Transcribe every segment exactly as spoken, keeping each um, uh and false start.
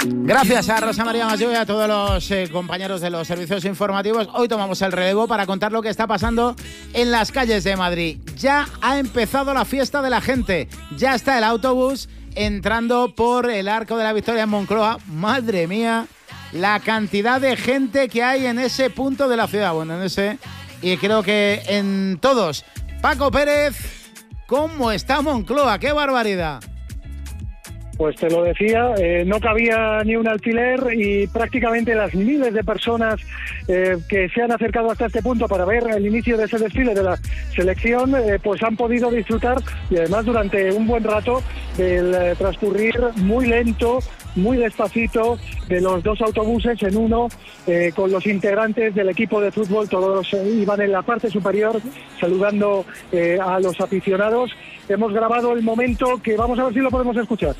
Gracias a Rosa María Mayo y a todos los eh, compañeros de los servicios informativos. Hoy tomamos el relevo para contar lo que está pasando en las calles de Madrid. Ya ha empezado la fiesta de la gente. Ya está el autobús entrando por el Arco de la Victoria en Moncloa. Madre mía, la cantidad de gente que hay en ese punto de la ciudad. Bueno, en ese y creo que en todos. Paco Pérez, ¿cómo está Moncloa? ¡Qué barbaridad! Pues te lo decía, eh, no cabía ni un alfiler y prácticamente las miles de personas eh, que se han acercado hasta este punto para ver el inicio de ese desfile de la selección, eh, pues han podido disfrutar y además durante un buen rato del eh, transcurrir muy lento, muy despacito de los dos autobuses en uno, eh, con los integrantes del equipo de fútbol, todos eh, iban en la parte superior saludando eh, a los aficionados. Hemos grabado el momento que vamos a ver si lo podemos escuchar.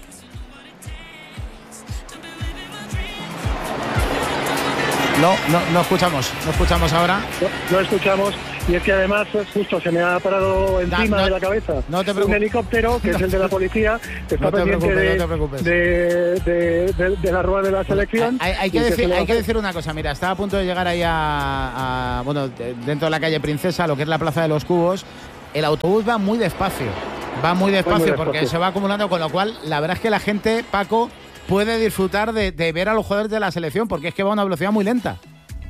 No, no, no escuchamos, no escuchamos ahora. No, no escuchamos, y es que además justo se me ha parado encima no, de la cabeza no te un helicóptero, que no, es el de la policía, que está no pendiente de, no de, de, de, de la rueda de la selección. Hay, hay, que, decir, hay que decir una cosa, mira, estaba a punto de llegar ahí a, a, bueno, dentro de la calle Princesa, lo que es la Plaza de los Cubos. El autobús va muy despacio, va muy despacio, muy despacio porque se va acumulando, con lo cual la verdad es que la gente, Paco, puede disfrutar de, de ver a los jugadores de la selección, porque es que va a una velocidad muy lenta.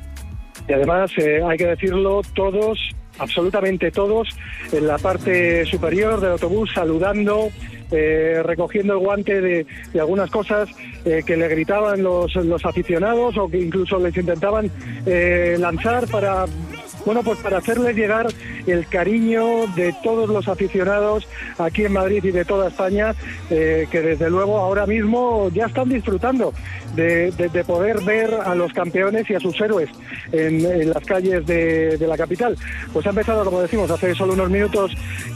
Y además, eh, hay que decirlo, todos, absolutamente todos, en la parte superior del autobús, saludando, eh, recogiendo el guante de, de algunas cosas eh, que le gritaban los, los aficionados o que incluso les intentaban eh, lanzar para... Bueno, pues para hacerles llegar el cariño de todos los aficionados aquí en Madrid y de toda España, eh, que desde luego ahora mismo ya están disfrutando de, de, de poder ver a los campeones y a sus héroes en, en las calles de, de la capital. Pues ha empezado, como decimos, hace solo unos minutos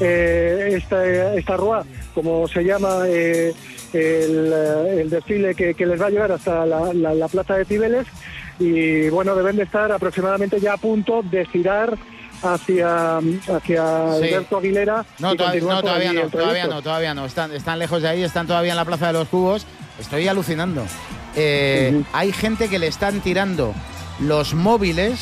eh, esta, esta rúa, como se llama eh, el, el desfile que, que les va a llevar hasta la, la, la Plaza de Cibeles. Y bueno, deben de estar aproximadamente ya a punto de girar hacia, hacia sí. Alberto Aguilera. No, todavía, no, todavía no, todavía no, todavía no. Están, están lejos de ahí, están todavía en la Plaza de los Cubos. Estoy alucinando. Eh, uh-huh. Hay gente que le están tirando los móviles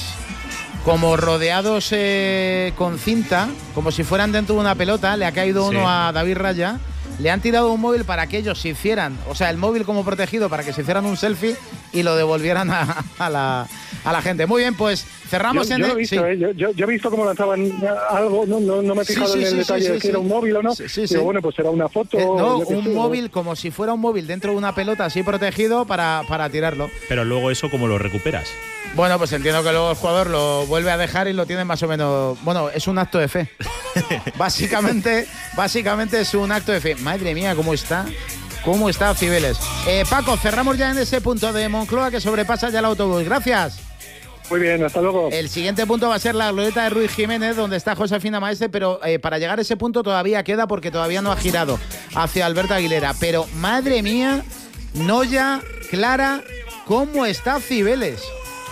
como rodeados eh, con cinta, como si fueran dentro de una pelota. Le ha caído uno sí. a David Raya. Le han tirado un móvil para que ellos se hicieran, o sea, el móvil como protegido para que se hicieran un selfie y lo devolvieran a, a, la, a la gente. Muy bien, pues cerramos yo, en yo el... Lo he visto, sí. eh, yo, yo, yo he visto cómo lanzaban algo, no, no, no me he fijado sí, sí, en el sí, detalle sí, de si sí. era un móvil o no, sí, sí, pero sí. bueno, pues será una foto. Eh, no, un sé, móvil ¿no? como si fuera un móvil dentro de una pelota así protegido para, para tirarlo. Pero luego eso, ¿cómo lo recuperas? Bueno, pues entiendo que luego el jugador lo vuelve a dejar y lo tiene más o menos... Bueno, es un acto de fe. básicamente, básicamente es un acto de fe. Madre mía, ¿cómo está? ¿Cómo está Cibeles? Eh, Paco, cerramos ya en ese punto de Moncloa que sobrepasa ya el autobús. Gracias. Muy bien, hasta luego. El siguiente punto va a ser la glorieta de Ruiz Jiménez, donde está Josefina Maese, pero eh, para llegar a ese punto todavía queda porque todavía no ha girado hacia Alberto Aguilera. Pero, madre mía, Noya, Clara, ¿cómo está Cibeles?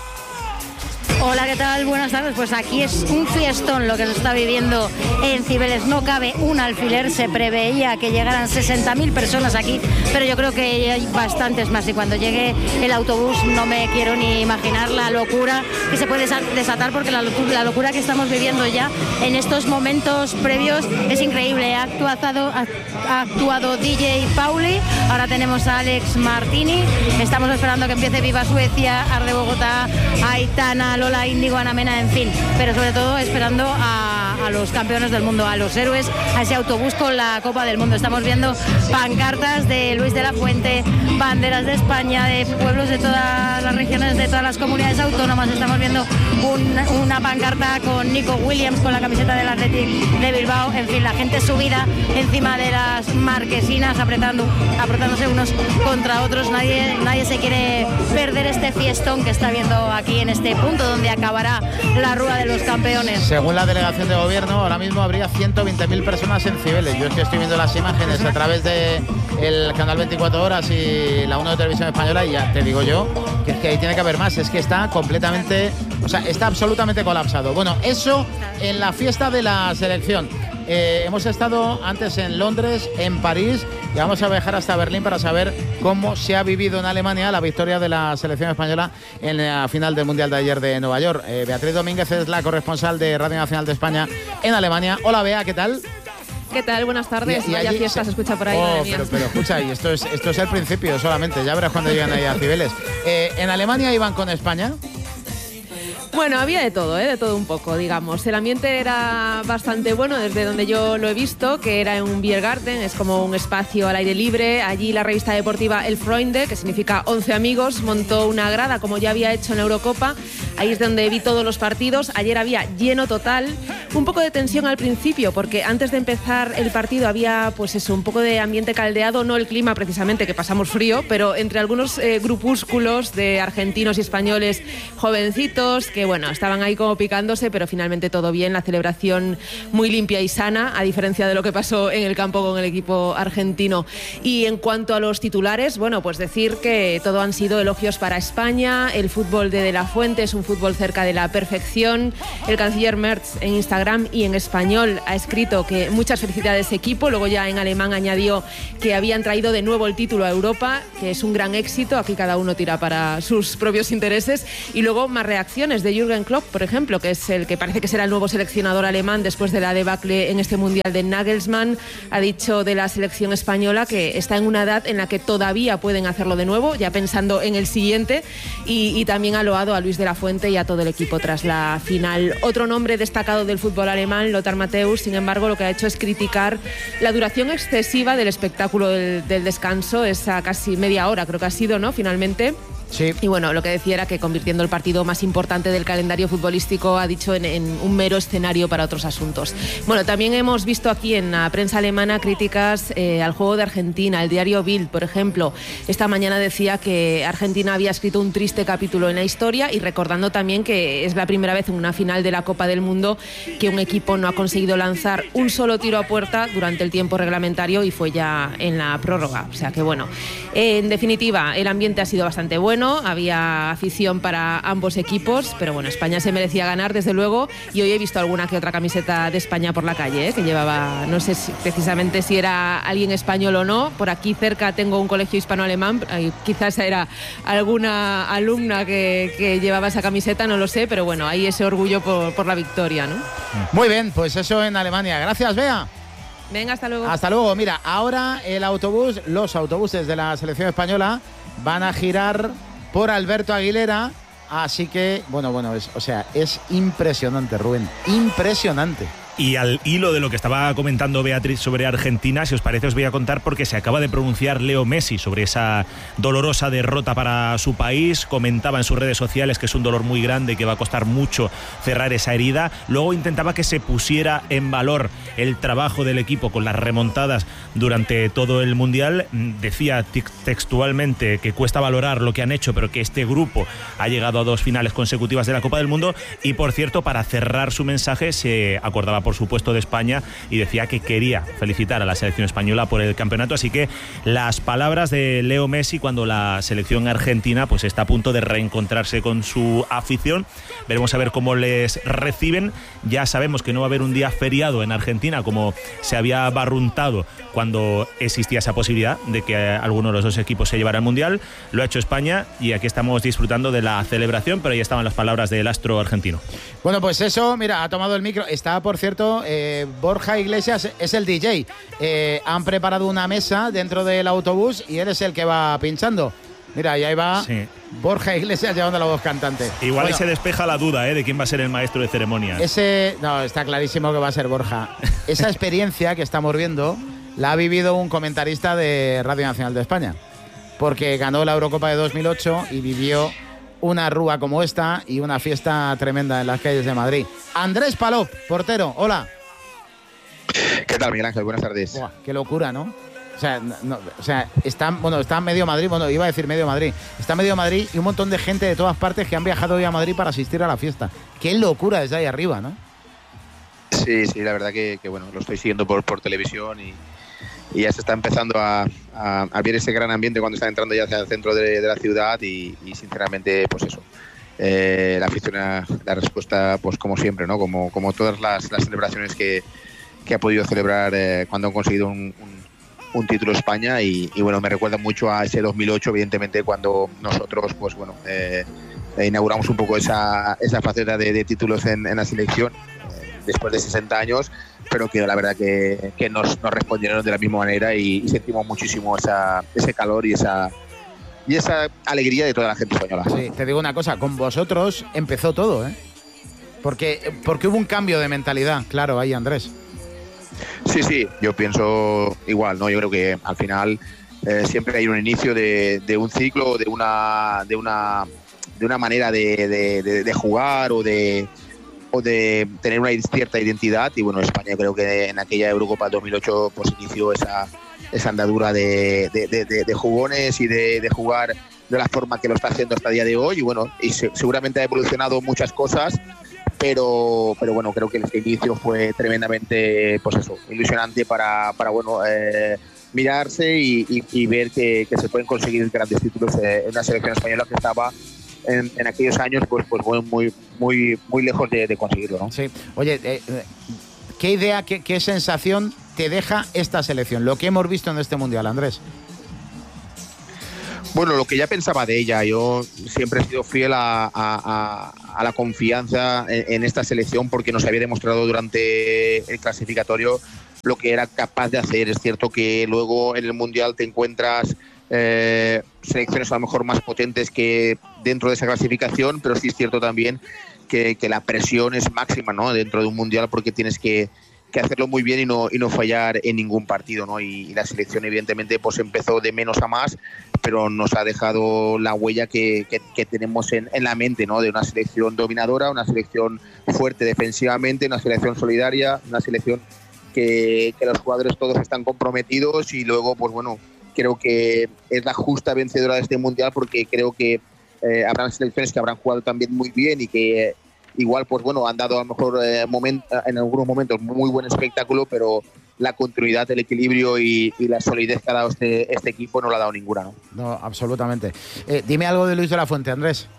Hola, ¿qué tal? Buenas tardes. Pues aquí es un fiestón lo que se está viviendo en Cibeles. No cabe un alfiler. Se preveía que llegaran sesenta mil personas aquí, pero yo creo que hay bastantes más. Y cuando llegue el autobús no me quiero ni imaginar la locura que se puede desatar, porque la locura, la locura que estamos viviendo ya en estos momentos previos es increíble. Ha actuado, ha actuado D J Pauli, ahora tenemos a Alex Martini. Estamos esperando que empiece Viva Suecia, Arde Bogotá, Aitana, Lola Índigo, Ana Mena, en fin, pero sobre todo esperando a, a los campeones del mundo, a los héroes, a ese autobús con la Copa del Mundo. Estamos viendo pancartas de Luis de la Fuente, banderas de España, de pueblos de todas las regiones, de todas las comunidades autónomas. Estamos viendo un, una pancarta con Nico Williams con la camiseta del Athletic de Bilbao. En fin, la gente subida encima de las marquesinas, apretando, apretándose unos contra otros. Nadie, nadie se quiere perder este fiestón que está viendo aquí en este punto donde acabará la Rúa de los Campeones. Según la delegación de gobierno, ahora mismo habría ciento veinte mil personas en Cibeles. Yo es que estoy viendo las imágenes a través de el canal veinticuatro horas y la uno de Televisión Española y ya te digo yo que es que ahí tiene que haber más. Es que está completamente, o sea, está absolutamente colapsado. Bueno, eso en la fiesta de la selección. Eh, hemos estado antes en Londres, en París, y vamos a viajar hasta Berlín para saber cómo se ha vivido en Alemania la victoria de la selección española en la final del Mundial de ayer de Nueva York. Eh, Beatriz Domínguez es la corresponsal de Radio Nacional de España en Alemania. Hola, Bea, ¿qué tal? ¿Qué tal? Buenas tardes. Y, y Vaya allí fiesta se... se escucha por ahí. Oh, pero, pero escucha, y esto es, esto es el principio solamente. Ya verás cuando llegan ahí a Cibeles. Eh, ¿En Alemania iban con España? Bueno, había de todo, ¿eh? de todo un poco, digamos. El ambiente era bastante bueno desde donde yo lo he visto, que era en un Biergarten, es como un espacio al aire libre. Allí la revista deportiva El Freunde, que significa once amigos, montó una grada como ya había hecho en la Eurocopa. Ahí es donde vi todos los partidos. Ayer había lleno total, un poco de tensión al principio, porque antes de empezar el partido había, pues eso, un poco de ambiente caldeado, no el clima precisamente, que pasamos frío, pero entre algunos eh, grupúsculos de argentinos y españoles jovencitos, que bueno, estaban ahí como picándose, pero finalmente todo bien, la celebración muy limpia y sana, a diferencia de lo que pasó en el campo con el equipo argentino. Y en cuanto a los titulares, bueno, pues decir que todo han sido elogios para España. El fútbol de De La Fuente es un fútbol cerca de la perfección. El canciller Merz en Instagram y en español ha escrito que muchas felicidades equipo, luego ya en alemán añadió que habían traído de nuevo el título a Europa, que es un gran éxito, aquí cada uno tira para sus propios intereses. Y luego más reacciones de Jürgen Klopp, por ejemplo, que es el que parece que será el nuevo seleccionador alemán después de la debacle en este Mundial de Nagelsmann. Ha dicho de la selección española que está en una edad en la que todavía pueden hacerlo de nuevo, ya pensando en el siguiente, y, y también ha loado a Luis de la Fuente y a todo el equipo tras la final. Otro nombre destacado del fútbol alemán, Lothar Matthäus, sin embargo, lo que ha hecho es criticar la duración excesiva del espectáculo del, del descanso, esa casi media hora creo que ha sido, ¿no?, finalmente. Sí. Y bueno, lo que decía era que convirtiendo el partido más importante del calendario futbolístico, ha dicho, en, en un mero escenario para otros asuntos. Bueno, también hemos visto aquí en la prensa alemana críticas eh, al juego de Argentina. El diario Bild, por ejemplo, esta mañana decía que Argentina había escrito un triste capítulo en la historia, y recordando también que es la primera vez en una final de la Copa del Mundo que un equipo no ha conseguido lanzar un solo tiro a puerta durante el tiempo reglamentario, y fue ya en la prórroga. O sea que bueno, eh, en definitiva, el ambiente ha sido bastante bueno. Había afición para ambos equipos, pero bueno, España se merecía ganar, desde luego, y hoy he visto alguna que otra camiseta de España por la calle, ¿eh? que llevaba, no sé si, precisamente si era alguien español o no. Por aquí cerca tengo un colegio hispano-alemán, quizás era alguna alumna que, que llevaba esa camiseta, no lo sé, pero bueno, hay ese orgullo por, por la victoria, ¿no? Muy bien, pues eso en Alemania. Gracias, Bea. Venga, hasta luego. Hasta luego. Mira, ahora el autobús, los autobuses de la selección española van a girar por Alberto Aguilera, así que, bueno, bueno, es, o sea, es impresionante, Rubén, impresionante. Y al hilo de lo que estaba comentando Beatriz sobre Argentina, si os parece os voy a contar, porque se acaba de pronunciar Leo Messi sobre esa dolorosa derrota para su país. Comentaba en sus redes sociales que es un dolor muy grande y que va a costar mucho cerrar esa herida. Luego intentaba que se pusiera en valor el trabajo del equipo con las remontadas durante todo el Mundial. Decía textualmente que cuesta valorar lo que han hecho, pero que este grupo ha llegado a dos finales consecutivas de la Copa del Mundo. Y por cierto, para cerrar su mensaje, se acordaba por supuesto de España y decía que quería felicitar a la selección española por el campeonato. Así que las palabras de Leo Messi cuando la selección argentina pues está a punto de reencontrarse con su afición. Veremos a ver cómo les reciben. Ya sabemos que no va a haber un día feriado en Argentina como se había barruntado cuando existía esa posibilidad de que alguno de los dos equipos se llevara al Mundial. Lo ha hecho España y aquí estamos disfrutando de la celebración, pero ahí estaban las palabras del astro argentino. Bueno, pues eso, mira, ha tomado el micro. Está, por cierto, eh, Borja Iglesias es el D J. Eh, han preparado una mesa dentro del autobús y él es el que va pinchando. Mira, y ahí va sí. Borja Iglesias llevando la voz cantante. Igual bueno, ahí se despeja la duda, ¿eh?, de quién va a ser el maestro de ceremonias. Ese, no, está clarísimo que va a ser Borja. Esa experiencia que estamos viendo la ha vivido un comentarista de Radio Nacional de España, porque ganó la Eurocopa de dos mil ocho y vivió una rúa como esta y una fiesta tremenda en las calles de Madrid. Andrés Palop, portero, hola. ¿Qué tal, Miguel Ángel? Buenas tardes. Buah, qué locura, ¿no? O sea, no, o sea, está, bueno, está medio Madrid, bueno, iba a decir medio Madrid, está medio Madrid y un montón de gente de todas partes que han viajado hoy a Madrid para asistir a la fiesta. Qué locura desde ahí arriba, ¿no? Sí, sí, la verdad que, que bueno, lo estoy siguiendo por, por televisión y, y ya se está empezando a, a, a ver ese gran ambiente cuando están entrando ya hacia el centro de, de la ciudad y, y sinceramente, pues eso, eh, la afición, la respuesta, pues como siempre, ¿no? Como, como todas las, las celebraciones que que ha podido celebrar eh, cuando han conseguido un, un, un título España y, y bueno, me recuerda mucho a ese dos mil ocho, evidentemente, cuando nosotros pues bueno eh, inauguramos un poco esa, esa faceta de, de títulos en, en la selección eh, después de sesenta años, pero que la verdad que, que nos, nos respondieron de la misma manera y, y sentimos muchísimo esa, ese calor y esa y esa alegría de toda la gente española. Sí, te digo una cosa, con vosotros empezó todo, ¿eh? Porque, porque hubo un cambio de mentalidad, claro, ahí, Andrés. Sí, sí, yo pienso igual, ¿no? Yo creo que al final eh, siempre hay un inicio de, de un ciclo, de una de una de una manera de, de, de, de jugar o de o de tener una cierta identidad y bueno, España creo que en aquella Eurocopa dos mil ocho pues inició esa esa andadura de, de, de, de jugones y de, de jugar de la forma que lo está haciendo hasta el día de hoy y bueno, y se, seguramente ha evolucionado muchas cosas, pero pero bueno, creo que este inicio fue tremendamente pues eso, ilusionante para, para bueno eh, mirarse y, y, y ver que, que se pueden conseguir grandes títulos eh, en una selección española que estaba en, en aquellos años pues pues muy muy muy lejos de, de conseguirlo, ¿no? Sí. Oye, eh, ¿qué idea, qué, qué sensación te deja esta selección, lo que hemos visto en este Mundial, Andrés? Bueno, lo que ya pensaba de ella, yo siempre he sido fiel a, a, a, a la confianza en, en esta selección porque nos había demostrado durante el clasificatorio lo que era capaz de hacer. Es cierto que luego en el Mundial te encuentras eh, selecciones a lo mejor más potentes que dentro de esa clasificación, pero sí es cierto también que, que la presión es máxima, ¿no? Dentro de un Mundial porque tienes que que hacerlo muy bien y no y no fallar en ningún partido, ¿no? Y, y la selección evidentemente pues empezó de menos a más, pero nos ha dejado la huella que, que, que tenemos en, en la mente, ¿no? De una selección dominadora, una selección fuerte defensivamente, una selección solidaria, una selección que, que los jugadores todos están comprometidos y luego pues bueno, creo que es la justa vencedora de este Mundial porque creo que eh, habrán selecciones que habrán jugado también muy bien y que igual, pues bueno, han dado a lo mejor eh, moment, en algunos momentos muy buen espectáculo, pero la continuidad, el equilibrio y, y la solidez que ha dado este, este equipo no la ha dado ninguna, ¿no? No, absolutamente. Eh, dime algo de Luis de la Fuente, Andrés.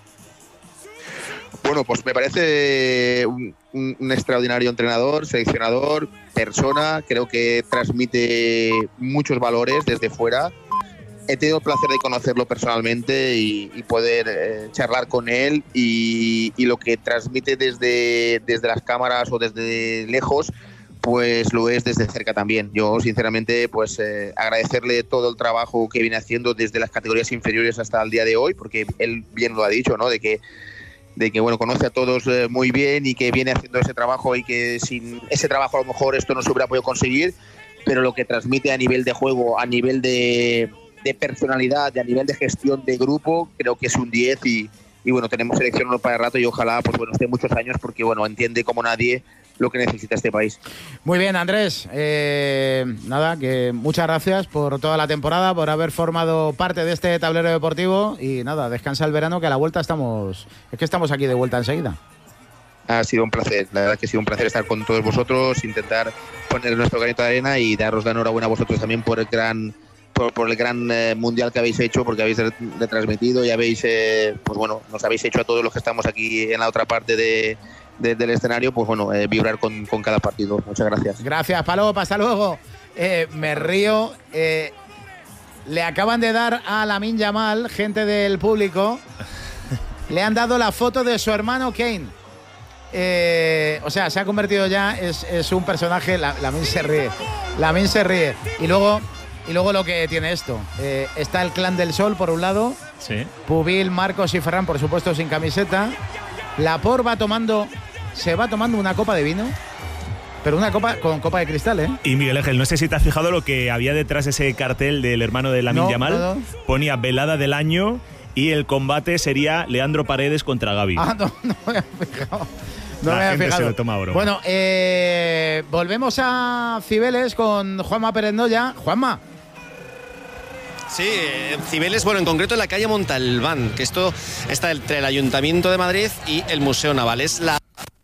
Bueno, pues me parece un, un, un extraordinario entrenador, seleccionador, persona. Creo que transmite muchos valores desde fuera. He tenido el placer de conocerlo personalmente y, y poder eh, charlar con él y, y lo que transmite desde, desde las cámaras o desde lejos, pues lo es desde cerca también. Yo, sinceramente, pues eh, agradecerle todo el trabajo que viene haciendo desde las categorías inferiores hasta el día de hoy, porque él bien lo ha dicho, ¿no? De que, de que bueno, conoce a todos eh, muy bien y que viene haciendo ese trabajo y que sin ese trabajo a lo mejor esto no se hubiera podido conseguir, pero lo que transmite a nivel de juego, a nivel de... de personalidad, de a nivel de gestión de grupo, creo que es un diez y, y bueno, tenemos selección para el rato y ojalá pues bueno esté muchos años porque bueno, entiende como nadie lo que necesita este país. Muy bien, Andrés, eh, nada, que muchas gracias por toda la temporada, por haber formado parte de este tablero deportivo y nada, descansa el verano que a la vuelta estamos, es que estamos aquí de vuelta enseguida. Ha sido un placer, la verdad que ha sido un placer estar con todos vosotros, intentar poner nuestro granito de arena y daros la enhorabuena a vosotros también por el gran Por, por el gran eh, mundial que habéis hecho, porque habéis retransmitido y habéis, eh, pues bueno, nos habéis hecho a todos los que estamos aquí en la otra parte de, de, del escenario, pues bueno, eh, vibrar con, con cada partido. Muchas gracias. Gracias, Palop, hasta luego. Eh, me río. Eh, le acaban de dar a Lamine Yamal, gente del público, le han dado la foto de su hermano Kane. Eh, o sea, se ha convertido ya, es, es un personaje, la, Lamine se ríe, Lamine se ríe. Y luego... Y luego lo que tiene esto, eh, está el Clan del Sol por un lado, sí. Pubil, Marcos y Ferran por supuesto sin camiseta. Laporte va tomando, se va tomando una copa de vino, pero una copa con copa de cristal, ¿eh? Y Miguel Ángel, no sé si te has fijado lo que había detrás de ese cartel del hermano de Lamine no, Yamal. No, no. Ponía velada del año y el combate sería Leandro Paredes contra Gavi. Ah, no, no me había fijado. No La me había gente fijado. se lo toma a broma. Bueno, eh, volvemos a Cibeles con Juanma Pérez Noya. Juanma. Sí, eh, Cibeles, bueno, en concreto en la calle Montalbán, que esto está entre el Ayuntamiento de Madrid y el Museo Naval. Es la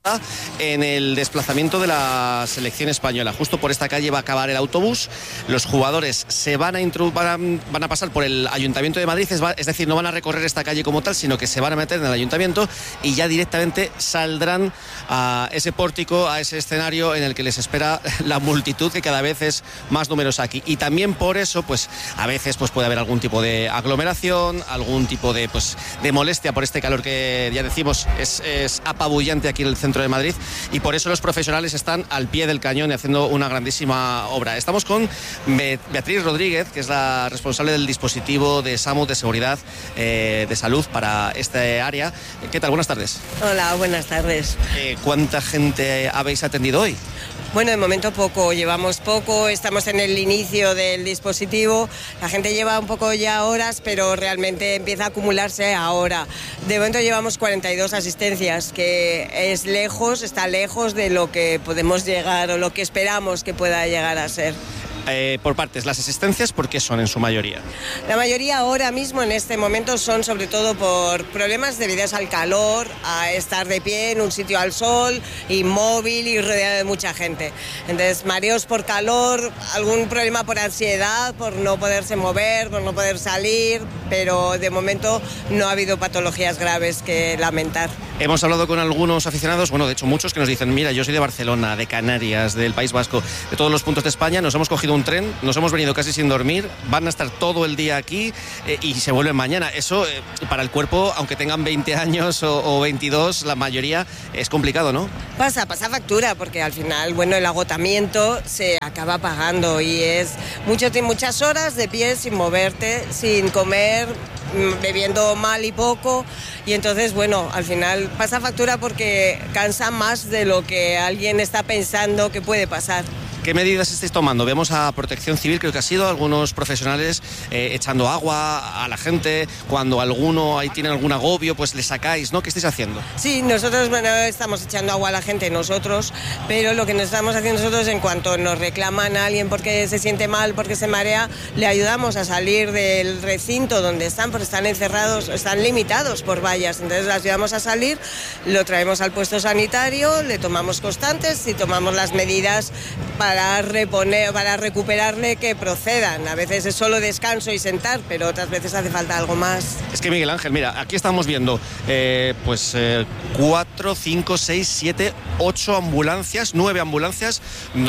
en el desplazamiento de la selección española. Justo por esta calle va a acabar el autobús. Los jugadores se van a, intru- van a, van a pasar por el Ayuntamiento de Madrid, es, va, es decir, no van a recorrer esta calle como tal, sino que se van a meter en el Ayuntamiento y ya directamente saldrán a ese pórtico, a ese escenario en el que les espera la multitud, que cada vez es más numerosa aquí. Y también por eso, pues a veces pues, puede haber algún tipo de aglomeración, algún tipo de, pues, de molestia por este calor que ya decimos es, es apabullante aquí en el centro de Madrid, y por eso los profesionales están al pie del cañón y haciendo una grandísima obra. Estamos con Beatriz Rodríguez, que es la responsable del dispositivo de SAMU de seguridad eh, de salud para este área. ¿Qué tal? Buenas tardes. Hola, buenas tardes. Eh, ¿Cuánta gente habéis atendido hoy? Bueno, de momento poco, llevamos poco, estamos en el inicio del dispositivo, la gente lleva un poco ya horas, pero realmente empieza a acumularse ahora. De momento llevamos cuarenta y dos asistencias, que es lejos, está lejos de lo que podemos llegar o lo que esperamos que pueda llegar a ser. Eh, por partes, las asistencias, ¿por qué son en su mayoría? La mayoría ahora mismo, en este momento, son sobre todo por problemas debidos al calor, a estar de pie en un sitio al sol, inmóvil y rodeado de mucha gente. Entonces, mareos por calor, algún problema por ansiedad, por no poderse mover, por no poder salir, pero de momento no ha habido patologías graves que lamentar. Hemos hablado con algunos aficionados, bueno, de hecho muchos, que nos dicen, mira, yo soy de Barcelona, de Canarias, del País Vasco, de todos los puntos de España, nos hemos cogido un tren, nos hemos venido casi sin dormir, van a estar todo el día aquí eh, y se vuelven mañana. Eso eh, para el cuerpo, aunque tengan veinte años o, o veintidós, la mayoría es complicado, ¿no? Pasa, pasa factura, porque al final, bueno, el agotamiento se acaba pagando y es mucho, muchas horas de pie sin moverte, sin comer, bebiendo mal y poco, y entonces, bueno, al final pasa factura porque cansa más de lo que alguien está pensando que puede pasar. ¿Qué medidas estáis tomando? Vemos a Protección Civil, creo que ha sido, algunos profesionales eh, echando agua a la gente. Cuando alguno ahí tiene algún agobio, pues le sacáis, ¿no? ¿Qué estáis haciendo? Sí, nosotros, bueno, estamos echando agua a la gente nosotros, pero lo que nos estamos haciendo nosotros, en cuanto nos reclaman a alguien porque se siente mal, porque se marea, le ayudamos a salir del recinto donde están, porque están encerrados, están limitados por vallas. Entonces les ayudamos a salir, lo traemos al puesto sanitario, le tomamos constantes y tomamos las medidas para para reponer, para recuperarle, que procedan. A veces es solo descanso y sentar, pero otras veces hace falta algo más. Es que, Miguel Ángel, mira, aquí estamos viendo eh, pues eh, cuatro, cinco, seis, siete, ocho ambulancias, nueve ambulancias,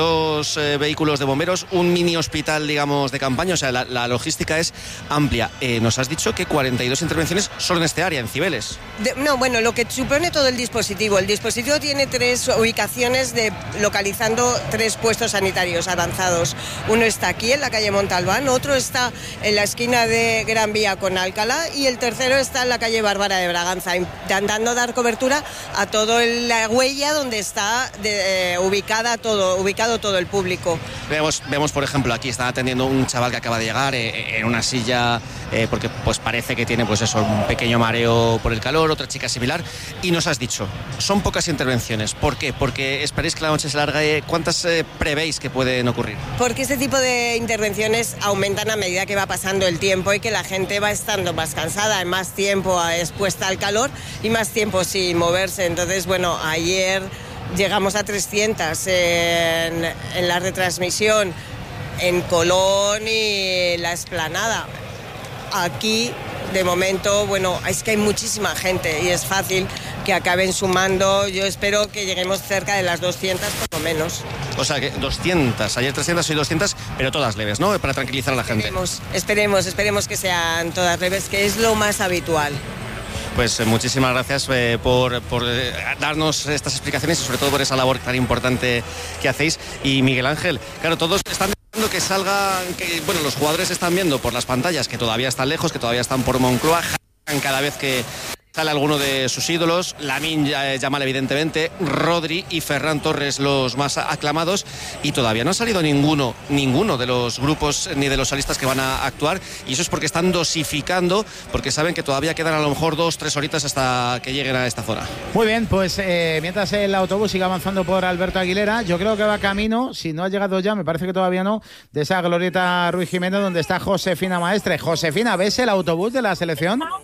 dos eh, vehículos de bomberos, un mini hospital, digamos, de campaña. O sea, la, la logística es amplia. Eh, nos has dicho que cuarenta y dos intervenciones solo en este área, en Cibeles. De, no, bueno, lo que supone todo el dispositivo. El dispositivo tiene tres ubicaciones de localizando tres puestos sanitarios avanzados. Uno está aquí en la calle Montalbán, otro está en la esquina de Gran Vía con Alcalá y el tercero está en la calle Bárbara de Braganza, intentando dar cobertura a toda la huella donde está de, eh, ubicada todo, ubicado todo el público. Vemos, vemos, por ejemplo, aquí está atendiendo un chaval que acaba de llegar eh, en una silla eh, porque pues parece que tiene pues eso, un pequeño mareo por el calor, otra chica similar, y nos has dicho, son pocas intervenciones. ¿Por qué? Porque esperéis que la noche se largue. ¿Cuántas eh, prevéis que pueden ocurrir? Porque este tipo de intervenciones aumentan a medida que va pasando el tiempo y que la gente va estando más cansada, más tiempo expuesta al calor y más tiempo sin moverse. Entonces, bueno, ayer llegamos a trescientas en, en la retransmisión en Colón y la Explanada. Aquí, de momento, bueno, es que hay muchísima gente y es fácil que acaben sumando. Yo espero que lleguemos cerca de las doscientas por lo menos. O sea que doscientas, ayer trescientas, hoy doscientas, pero todas leves, ¿no? Para tranquilizar a la gente. Esperemos, esperemos, esperemos que sean todas leves, que es lo más habitual. Pues eh, muchísimas gracias eh, por, por eh, darnos estas explicaciones y sobre todo por esa labor tan importante que hacéis. Y Miguel Ángel, claro, todos están deseando que salgan, que bueno, los jugadores están viendo por las pantallas que todavía están lejos, que todavía están por Moncloa, cada vez que sale alguno de sus ídolos, Lamine Yamal evidentemente, Rodri y Ferran Torres los más aclamados, y todavía no ha salido ninguno, ninguno de los grupos ni de los solistas que van a actuar, y eso es porque están dosificando, porque saben que todavía quedan a lo mejor dos, tres horitas hasta que lleguen a esta zona. Muy bien, pues eh, mientras el autobús sigue avanzando por Alberto Aguilera, yo creo que va camino, si no ha llegado ya, me parece que todavía no, de esa glorieta Ruiz Jiménez donde está Josefina Maestre. Josefina, ¿ves el autobús de la selección?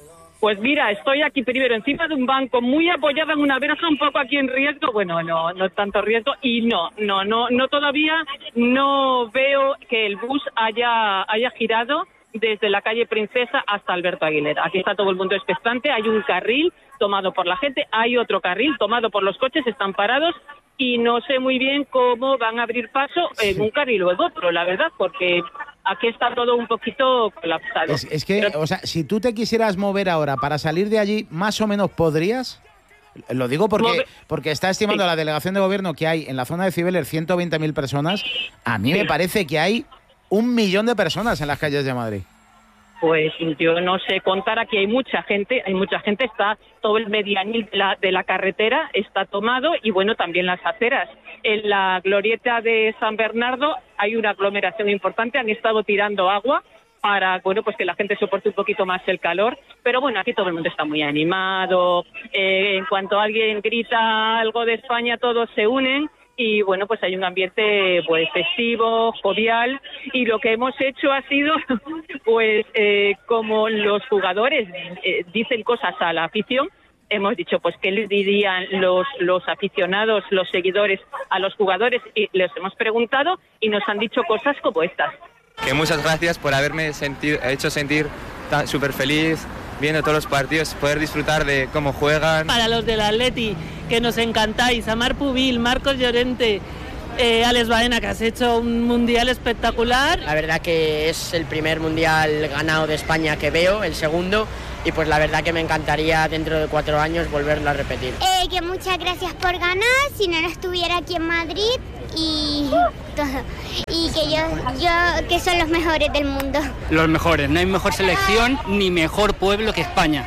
Pues mira, estoy aquí primero encima de un banco, muy apoyada en una verja, un poco aquí en riesgo. Bueno, no, no tanto riesgo. Y no, no, no, no todavía no veo que el bus haya, haya girado desde la calle Princesa hasta Alberto Aguilera. Aquí está todo el mundo expectante. Hay un carril tomado por la gente, hay otro carril tomado por los coches, están parados. Y no sé muy bien cómo van a abrir paso en un carril o en otro, la verdad, porque aquí está todo un poquito colapsado. Es, es que, Pero, o sea, si tú te quisieras mover ahora para salir de allí, ¿más o menos podrías? Lo digo porque, porque está estimando sí. la delegación de gobierno que hay en la zona de Cibeles ciento veinte mil personas. A mí sí. me parece que hay un millón de personas en las calles de Madrid. Pues yo no sé contar, aquí hay mucha gente, hay mucha gente, está todo el medianil de la, de la carretera está tomado y bueno, también las aceras. En la glorieta de San Bernardo hay una aglomeración importante, han estado tirando agua para, bueno, pues que la gente soporte un poquito más el calor, pero bueno, aquí todo el mundo está muy animado, eh, en cuanto alguien grita algo de España todos se unen. Y bueno, pues hay un ambiente pues festivo, jovial, y lo que hemos hecho ha sido pues eh, como los jugadores eh, dicen cosas a la afición, hemos dicho pues qué les dirían los los aficionados, los seguidores a los jugadores, y les hemos preguntado y nos han dicho cosas como estas. Que muchas gracias por haberme sentir, hecho sentir súper feliz viendo todos los partidos, poder disfrutar de cómo juegan. Para los del Atleti, que nos encantáis, Amar Pubil, Marcos Llorente, eh, Alex Baena, que has hecho un mundial espectacular. La verdad que es el primer mundial ganado de España que veo, el segundo, y pues la verdad que me encantaría dentro de cuatro años volverlo a repetir. Eh, que muchas gracias por ganar, si no, no estuviera aquí en Madrid y todo. Y que yo, yo, que son los mejores del mundo. Los mejores, no hay mejor selección ni mejor pueblo que España.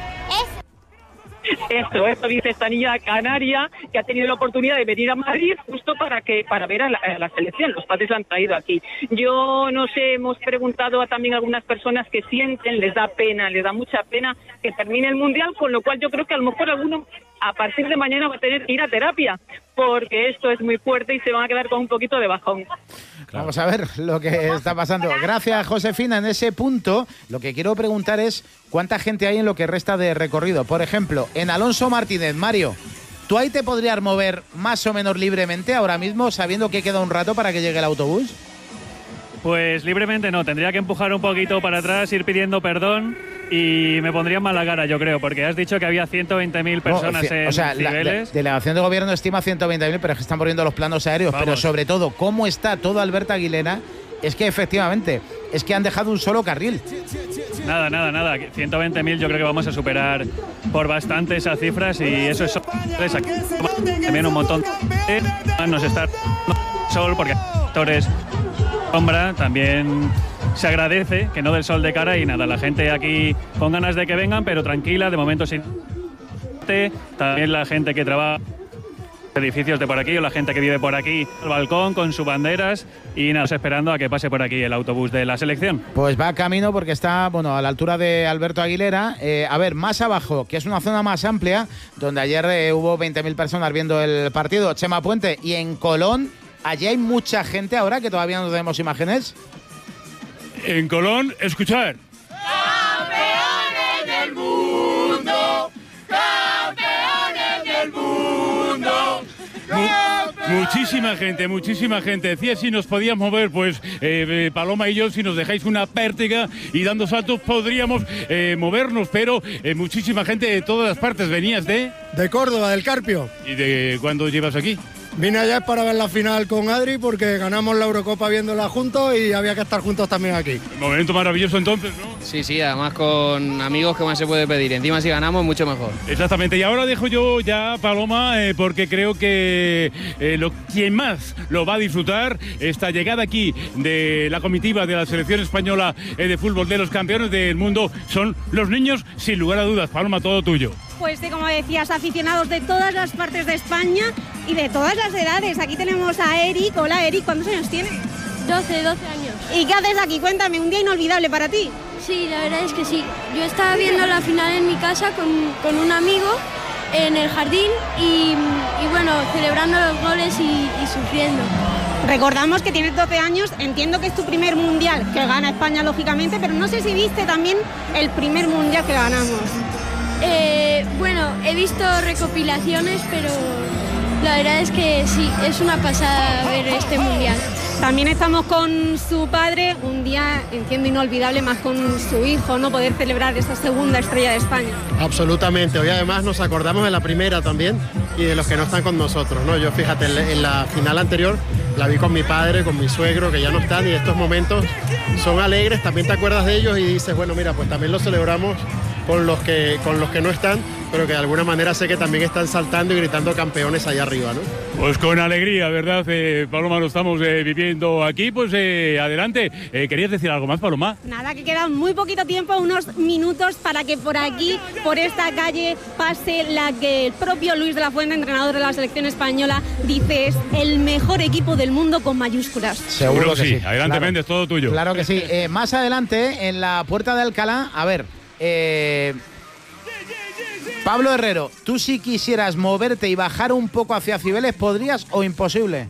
Esto, esto dice esta niña canaria que ha tenido la oportunidad de venir a Madrid justo para que para ver a la, a la selección. Los padres la han traído aquí. Yo no sé, hemos preguntado a también algunas personas que sienten, les da pena, les da mucha pena que termine el Mundial, con lo cual yo creo que a lo mejor alguno a partir de mañana va a tener que ir a terapia, porque esto es muy fuerte y se van a quedar con un poquito de bajón. Claro. Vamos a ver lo que está pasando. Gracias, Josefina. En ese punto, lo que quiero preguntar es cuánta gente hay en lo que resta de recorrido. Por ejemplo, en Alonso Martínez, Mario, ¿tú ahí te podrías mover más o menos libremente ahora mismo, sabiendo que queda un rato para que llegue el autobús? Pues libremente no, tendría que empujar un poquito para atrás, ir pidiendo perdón y me pondría en mala cara, yo creo, porque has dicho que había ciento veinte mil personas no, en o sea, Cibeles. La de, delegación de gobierno estima ciento veinte mil, pero es que están poniendo los planos aéreos. Vamos. Pero sobre todo, cómo está todo Alberto Aguilera, es que efectivamente, es que han dejado un solo carril. Nada, nada, nada, ciento veinte mil yo creo que vamos a superar por bastante esas cifras y eso es también un montón de nos está sol porque actores sombra también se agradece que no del sol de cara y nada, la gente aquí con ganas de que vengan pero tranquila, de momento sin también la gente que trabaja edificios de por aquí o la gente que vive por aquí al balcón con sus banderas y nada, esperando a que pase por aquí el autobús de la selección. Pues va camino porque está, bueno, a la altura de Alberto Aguilera. Eh, a ver, más abajo, que es una zona más amplia, donde ayer eh, hubo veinte mil personas viendo el partido, Chema Puente, y en Colón, allí hay mucha gente ahora que todavía no tenemos imágenes. En Colón, escuchar. ¡Campeones del mundo! ¡Campeones del mundo! Mu muchísima gente, muchísima gente. Decía si nos podíamos mover, pues eh, Paloma y yo, si nos dejáis una pértiga y dando saltos podríamos eh, movernos, pero eh, muchísima gente de todas las partes. ¿Venías de? De Córdoba, del Carpio. ¿Y de cuándo llevas aquí? Vine allá para ver la final con Adri porque ganamos la Eurocopa viéndola juntos y había que estar juntos también aquí. Momento maravilloso entonces, ¿no? Sí, sí, además con amigos, ¿qué más se puede pedir? Encima si ganamos, mucho mejor. Exactamente, y ahora dejo yo ya Paloma eh, porque creo que eh, lo, quien más lo va a disfrutar esta llegada aquí de la comitiva de la selección española eh, de fútbol de los campeones del mundo son los niños, sin lugar a dudas. Paloma, todo tuyo. Pues sí, como decías, aficionados de todas las partes de España y de todas las edades. Aquí tenemos a Eric. Hola, Eric, ¿cuántos años tienes? doce, doce años. ¿Y qué haces aquí? Cuéntame, un día inolvidable para ti. Sí, la verdad es que sí. Yo estaba viendo la final en mi casa con, con un amigo en el jardín y, y bueno, celebrando los goles y, y sufriendo. Recordamos que tienes doce años, entiendo que es tu primer mundial, que gana España lógicamente, pero no sé si viste también el primer mundial que ganamos. Eh, bueno, he visto recopilaciones, pero la verdad es que sí, es una pasada ver este mundial. También estamos con su padre, un día, entiendo, inolvidable, más con su hijo, ¿no? Poder celebrar esa segunda estrella de España. Absolutamente, hoy además nos acordamos de la primera también y de los que no están con nosotros, ¿no? Yo, fíjate, en la final anterior la vi con mi padre, con mi suegro, que ya no están, y estos momentos son alegres, también te acuerdas de ellos y dices, bueno, mira, pues también los celebramos con los que, con los que no están, pero que de alguna manera sé que también están saltando y gritando campeones allá arriba, ¿no? Pues con alegría, ¿verdad? Eh, Paloma, lo estamos eh, viviendo aquí, pues eh, adelante. Eh, ¿Querías decir algo más, Paloma? Nada, que queda muy poquito tiempo, unos minutos para que por aquí, por esta calle, pase la que el propio Luis de la Fuente, entrenador de la selección española, dice es el mejor equipo del mundo con mayúsculas. Seguro que sí. sí. Adelante, claro. Méndez, todo tuyo. Claro que sí. Eh, más adelante, en la Puerta de Alcalá, a ver... Eh, Pablo Herrero, tú si quisieras moverte y bajar un poco hacia Cibeles, ¿podrías o imposible?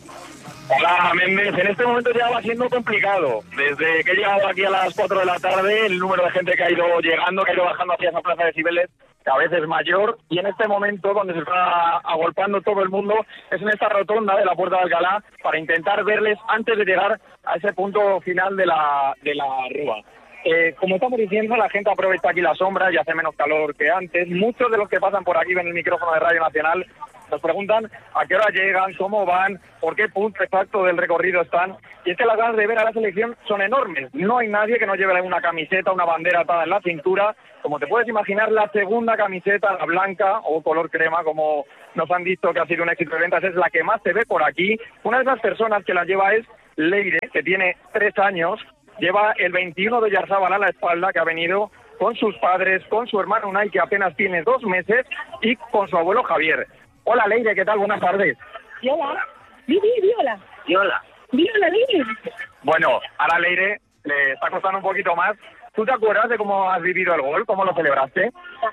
Hola, Méndez. En este momento ya va siendo complicado. Desde que he llegado aquí a las cuatro de la tarde, el número de gente que ha ido llegando, que ha ido bajando hacia esa plaza de Cibeles, cada vez es mayor. Y en este momento, donde se está agolpando todo el mundo, es en esta rotonda de la Puerta de Alcalá, para intentar verles antes de llegar a ese punto final de la, de la rúa. Eh, como estamos diciendo, la gente aprovecha aquí la sombra y hace menos calor que antes. Muchos de los que pasan por aquí ven el micrófono de Radio Nacional, nos preguntan a qué hora llegan, cómo van, por qué punto exacto del recorrido están. Y es que las ganas de ver a la selección son enormes. No hay nadie que no lleve una camiseta, una bandera atada en la cintura. Como te puedes imaginar, la segunda camiseta, la blanca o color crema, como nos han dicho que ha sido un éxito de ventas, es la que más se ve por aquí. Una de esas personas que la lleva es Leire, que tiene tres años. Lleva el veintiuno de Yarzábal a la espalda, que ha venido con sus padres, con su hermano Unai, que apenas tiene dos meses, y con su abuelo Javier. Hola, Leire, ¿qué tal? Buenas tardes. Y hola. Vivi, Viola. Viola. Viola, Leire. Bueno, ahora Leire le está costando un poquito más. ¿Tú te acuerdas de cómo has vivido el gol? ¿Cómo lo celebraste?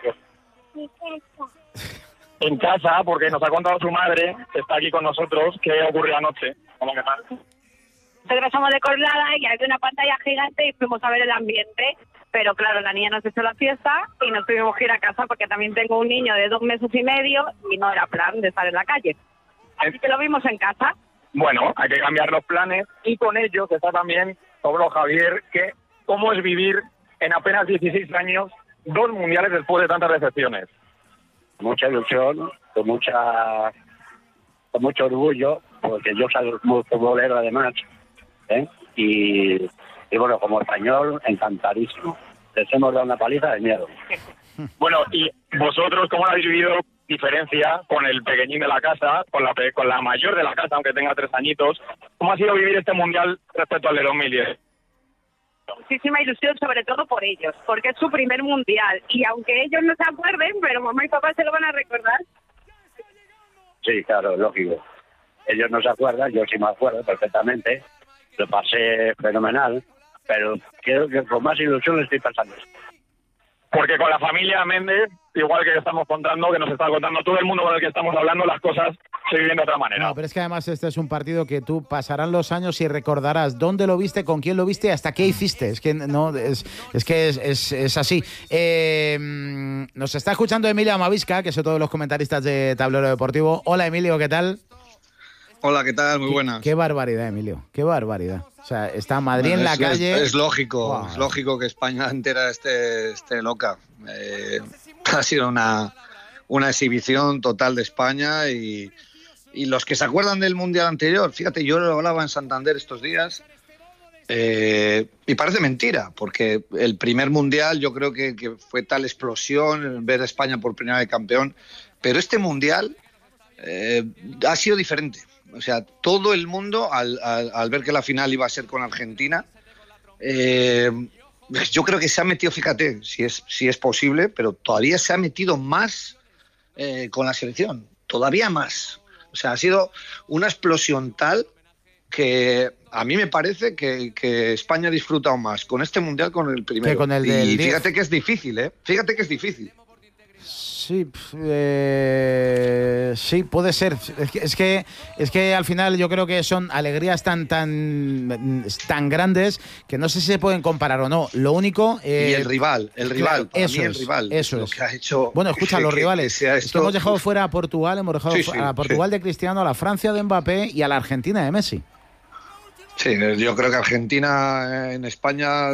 Mi casa. En casa, porque nos ha contado su madre, que está aquí con nosotros, qué ocurrió anoche. ¿Cómo que tal? Nosotros somos de Coslada y había una pantalla gigante y fuimos a ver el ambiente, pero claro, la niña nos echó la fiesta y nos tuvimos que ir a casa porque también tengo un niño de dos meses y medio y no era plan de estar en la calle. Así que lo vimos en casa. Bueno, hay que cambiar los planes y con ello que está también Pablo Javier, que cómo es vivir en apenas dieciséis años dos mundiales después de tantas decepciones. Mucha ilusión, con mucha con mucho orgullo, porque yo soy muy futbolero además. ¿Eh? Y, y bueno, como español, encantadísimo. Les hemos dado una paliza de miedo. Bueno, y vosotros, ¿cómo habéis vivido diferencia con el pequeñín de la casa, con la con la mayor de la casa, aunque tenga tres añitos? ¿Cómo ha sido vivir este mundial respecto al de dos mil diez? Muchísima ilusión, sobre todo por ellos, porque es su primer mundial. Y aunque ellos no se acuerden, pero mamá y papá se lo van a recordar. Sí, claro, lógico. Ellos no se acuerdan, yo sí me acuerdo perfectamente. Lo pasé fenomenal, pero creo que con más ilusión le estoy pasando. Porque con la familia Méndez, igual que estamos contando, que nos está contando todo el mundo con el que estamos hablando, las cosas se viven de otra manera. No, pero es que además este es un partido que tú pasarán los años y recordarás dónde lo viste, con quién lo viste y hasta qué hiciste. Es que no es, es que es, es, es así. Eh, nos está escuchando Emilio Amavisca, que es otro de los comentaristas de Tablero Deportivo. Hola, Emilio, ¿qué tal? Hola, ¿qué tal? Muy buenas. Qué, qué barbaridad, Emilio, qué barbaridad. O sea, está Madrid bueno, en la es, calle... Es, es lógico, wow. es lógico que España entera esté, esté loca. Eh, ha sido una, una exhibición total de España y, y los que se acuerdan del Mundial anterior, fíjate, yo lo hablaba en Santander estos días eh, y parece mentira, porque el primer Mundial yo creo que, que fue tal explosión, ver a España por primera vez campeón, pero este Mundial eh, ha sido diferente. O sea, todo el mundo, al, al, al ver que la final iba a ser con Argentina, eh, yo creo que se ha metido, fíjate, si es, si es posible, pero todavía se ha metido más eh, con la selección, todavía más. O sea, ha sido una explosión tal que a mí me parece que, que España ha disfrutado más con este Mundial con el primero. Que con el del y diez. Fíjate que es difícil, ¿eh? Fíjate que es difícil. Sí, eh, sí, puede ser. Es que, es que es que al final yo creo que son alegrías tan tan tan grandes que no sé si se pueden comparar o no. Lo único eh, y el rival, el rival, claro, para eso mí es, el rival, eso lo es. que ha hecho. Bueno, escucha, que, los que, rivales. que es que hemos dejado fuera a Portugal, hemos dejado sí, sí, a Portugal sí. de Cristiano, a la Francia de Mbappé y a la Argentina de Messi. Sí, yo creo que Argentina en España,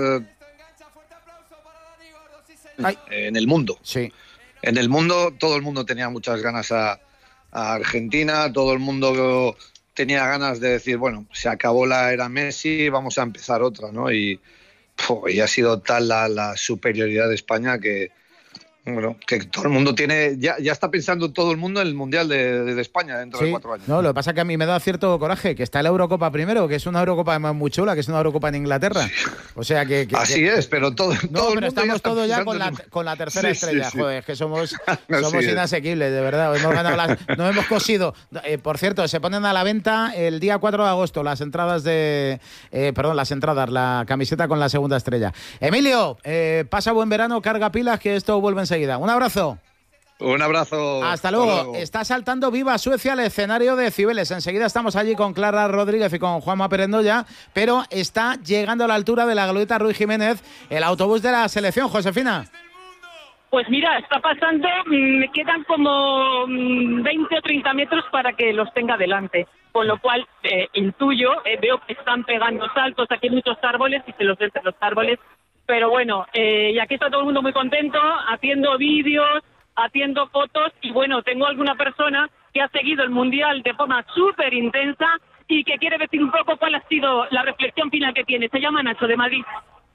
Ay. en el mundo. Sí. En el mundo, todo el mundo tenía muchas ganas a, a Argentina, todo el mundo tenía ganas de decir, bueno, se acabó la era Messi, vamos a empezar otra, ¿no? Y, puf, y ha sido tal la, la superioridad de España que, bueno, que todo el mundo tiene, ya, ya está pensando todo el mundo en el Mundial de, de España dentro Sí. de cuatro años. No, lo que pasa es que a mí me da cierto coraje que está la Eurocopa primero, que es una Eurocopa muy chula, que es una Eurocopa en Inglaterra. O sea que... que Así que, es, pero todo, No, todo el pero mundo ya estamos está todos ya pensando con la, en- con la tercera Sí, sí, estrella. sí. Joder, es que somos, Así somos es. inasequibles, de verdad. Hemos ganado las, nos hemos cosido. Eh, por cierto, se ponen a la venta el día cuatro de agosto las entradas de... Eh, perdón, las entradas, la camiseta con la segunda estrella. Emilio, eh, pasa buen verano, carga pilas, que esto vuelve enseguida. Un abrazo. Un abrazo. Hasta luego. Está saltando Viva Suecia al escenario de Cibeles. Enseguida estamos allí con Clara Rodríguez y con Juanma Perendoya, pero está llegando a la altura de la glorieta Ruiz Jiménez el autobús de la selección. Josefina. Pues mira, está pasando, mm, me quedan como mm, veinte o treinta metros para que los tenga delante. Con lo cual, eh, intuyo, eh, veo que están pegando saltos, aquí hay muchos árboles y se los ve entre los árboles. Pero bueno, eh, y aquí está todo el mundo muy contento, haciendo vídeos, haciendo fotos, y bueno, tengo alguna persona que ha seguido el Mundial de forma súper intensa y que quiere decir un poco cuál ha sido la reflexión final que tiene. Se llama Nacho, de Madrid.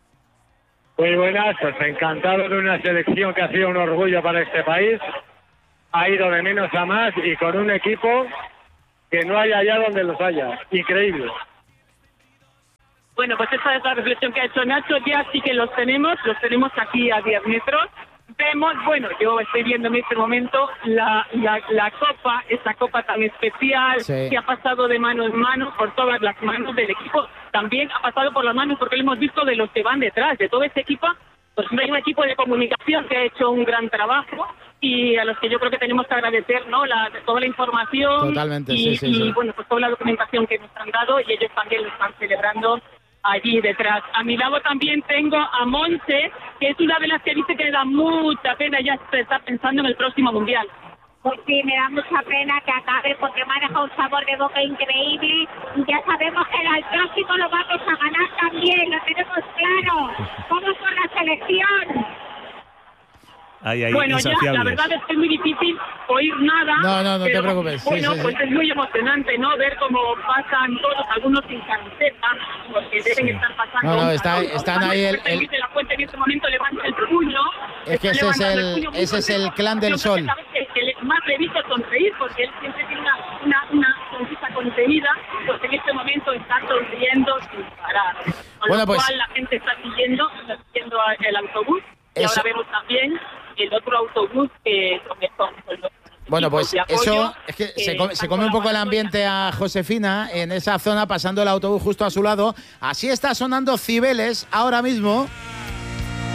Muy buenas, pues encantado de una selección que ha sido un orgullo para este país. Ha ido de menos a más y con un equipo que no hay allá donde los haya. Increíble. Bueno, pues esa es la reflexión que ha hecho Nacho. Ya sí que los tenemos, los tenemos aquí a diez metros. Vemos, bueno, yo estoy viendo en este momento la, la, la copa, esa copa tan especial, Sí. que ha pasado de mano en mano por todas las manos del equipo. También ha pasado por las manos, porque lo hemos visto, de los que van detrás, de todo ese equipo. Pues hay un equipo de comunicación que ha hecho un gran trabajo y a los que yo creo que tenemos que agradecer, ¿no? La, toda la información. Totalmente, y, sí, sí, y, sí. bueno, pues toda la documentación que nos han dado, y ellos también lo están celebrando allí detrás. A mi lado también tengo a Monse, que es una de las que dice que le da mucha pena, ya se está pensando en el próximo Mundial. Pues sí, me da mucha pena que acabe porque me ha dejado un sabor de boca increíble y ya sabemos que el próximo lo vamos a ganar también, lo tenemos claro. Vamos con la selección. Ahí, ahí, Bueno, ya, la insaciables. verdad es que es muy difícil oír nada. No, no, no te pero, preocupes. Sí, Bueno, sí, pues sí. es muy emocionante, ¿no? Ver cómo pasan todos, algunos sin camiseta, porque deben estar pasando. No, no, un está- calor. están ahí el- el- Luis de la Fuente en este momento levanta el puño. Es que está ese es levantando el- puño muy ese es el contento. clan del Yo creo que sol. sabes que, que le- más le he visto sonreír, porque él siempre tiene una, una, una sonrisa contenida, pues en este momento está sonriendo sin parar. Con Bueno, lo pues- cual la gente está siguiendo, está siguiendo a- el autobús, y Eso- ahora vemos también el otro autobús que con, con- con los Bueno, pues equipos de apoyo eso es que se come, se están come un poco el ambiente a Josefina en esa zona, pasando el autobús justo a su lado. Así está sonando Cibeles ahora mismo.